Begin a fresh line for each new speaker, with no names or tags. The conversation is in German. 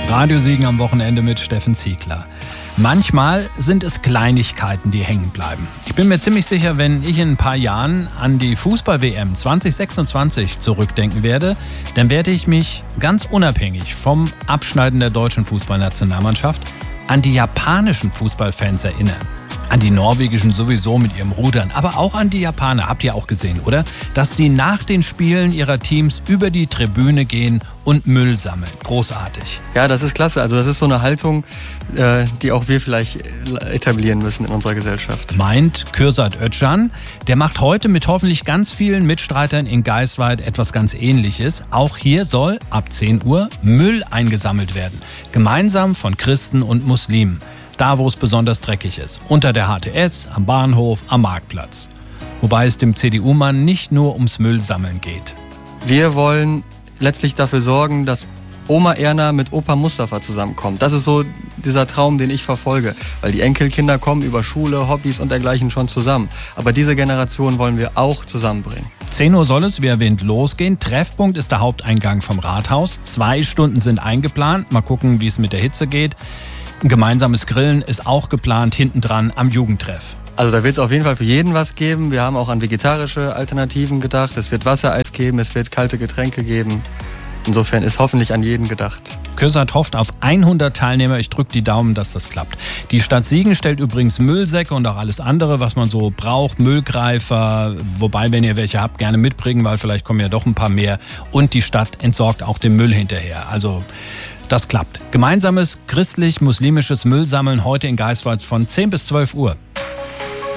Radiosiegen am Wochenende mit Steffen Ziegler. Manchmal sind es Kleinigkeiten, die hängen bleiben. Ich bin mir ziemlich sicher, wenn ich in ein paar Jahren an die Fußball-WM 2026 zurückdenken werde, dann werde ich mich ganz unabhängig vom Abschneiden der deutschen Fußballnationalmannschaft an die japanischen Fußballfans erinnern. An die norwegischen sowieso mit ihrem Rudern, aber auch an die Japaner, habt ihr auch gesehen, oder? Dass die nach den Spielen ihrer Teams über die Tribüne gehen und Müll sammeln. Großartig.
Ja, das ist klasse. Also das ist so eine Haltung, die auch wir vielleicht etablieren müssen in unserer Gesellschaft.
Meint Kürsat Özcan. Der macht heute mit hoffentlich ganz vielen Mitstreitern in Geisweid etwas ganz Ähnliches. Auch hier soll ab 10 Uhr Müll eingesammelt werden. Gemeinsam von Christen und Muslimen. Da, wo es besonders dreckig ist. Unter der HTS, am Bahnhof, am Marktplatz. Wobei es dem CDU-Mann nicht nur ums Müllsammeln geht.
Wir wollen letztlich dafür sorgen, dass Oma Erna mit Opa Mustafa zusammenkommt. Das ist so dieser Traum, den ich verfolge. Weil die Enkelkinder kommen über Schule, Hobbys und dergleichen schon zusammen. Aber diese Generation wollen wir auch zusammenbringen.
10 Uhr soll es, wie erwähnt, losgehen. Treffpunkt ist der Haupteingang vom Rathaus. 2 Stunden sind eingeplant. Mal gucken, wie es mit der Hitze geht. Ein gemeinsames Grillen ist auch geplant, hinten dran am Jugendtreff.
Also da wird es auf jeden Fall für jeden was geben. Wir haben auch an vegetarische Alternativen gedacht. Es wird Wassereis geben, es wird kalte Getränke geben. Insofern ist hoffentlich an jeden gedacht.
Kürsat hofft auf 100 Teilnehmer. Ich drücke die Daumen, dass das klappt. Die Stadt Siegen stellt übrigens Müllsäcke und auch alles andere, was man so braucht. Müllgreifer, wobei, wenn ihr welche habt, gerne mitbringen, weil vielleicht kommen ja doch ein paar mehr. Und die Stadt entsorgt auch den Müll hinterher. Also das klappt. Gemeinsames christlich-muslimisches Müllsammeln heute in Geisweid von 10 bis 12 Uhr.